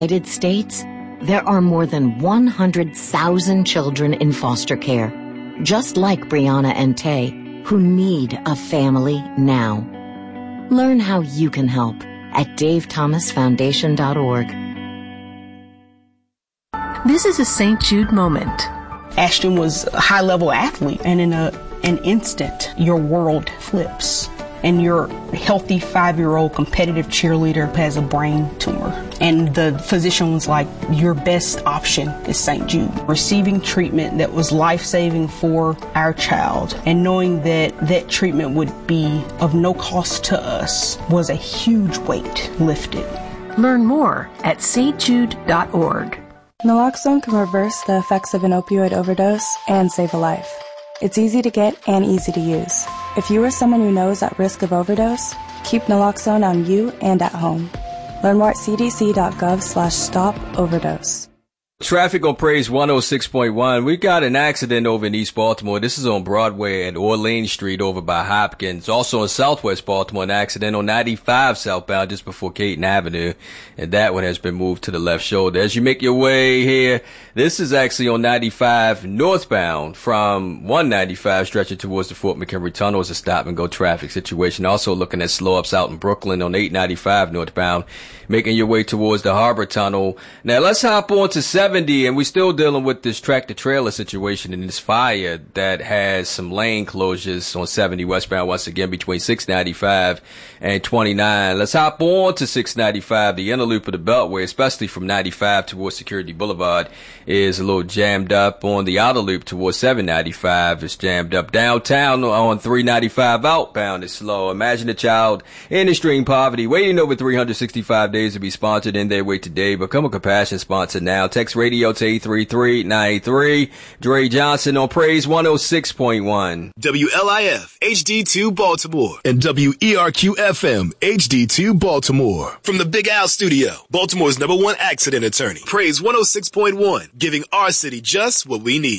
United States, there are more than 100,000 children in foster care, just like Brianna and Tay, who need a family now. Learn how you can help at davethomasfoundation.org. This is a St. Jude moment. Ashton was a high-level athlete, and in an instant, your world flips. And your healthy 5-year-old competitive cheerleader has a brain tumor. And the physician was like, your best option is St. Jude. Receiving treatment that was life-saving for our child and knowing that that treatment would be of no cost to us was a huge weight lifted. Learn more at stjude.org. Naloxone can reverse the effects of an opioid overdose and save a life. It's easy to get and easy to use. If you or someone you know is at risk of overdose, keep naloxone on you and at home. Learn more at cdc.gov/stop-overdose. Traffic on Praise 106.1. We got an accident over in East Baltimore. This is on Broadway and Orleans Street over by Hopkins. Also in Southwest Baltimore, an accident on 95 southbound just before Caton Avenue. And that one has been moved to the left shoulder. As you make your way here, this is actually on 95 northbound from 195 stretching towards the Fort McHenry Tunnel. It's a stop and go traffic situation. Also looking at slow ups out in Brooklyn on 895 northbound, making your way towards the Harbor Tunnel. Now let's hop on to 70, and we're still dealing with this tractor trailer situation and this fire that has some lane closures on 70 westbound once again between 695 and 29. Let's hop on to 695, the inner loop of the Beltway, especially from 95 towards Security Boulevard, is a little jammed up. On the outer loop towards 795, it's jammed up. Downtown on 395 outbound is slow. Imagine a child in extreme poverty waiting over 365 days to be sponsored in their way today. Become a compassion sponsor now. Text radio to 833-983. Dre Johnson on Praise 106.1. WLIF HD2 Baltimore and WERQ FM HD2 Baltimore. From the Big Al Studio, Baltimore's #1 accident attorney. Praise 106.1, giving our city just what we need.